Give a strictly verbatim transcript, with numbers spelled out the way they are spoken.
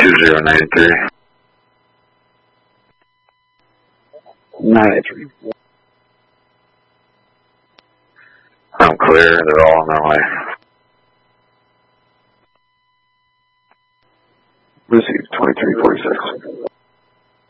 two zero nine three. nine three. I'm clear, they're all on their way. Received twenty-three forty-six.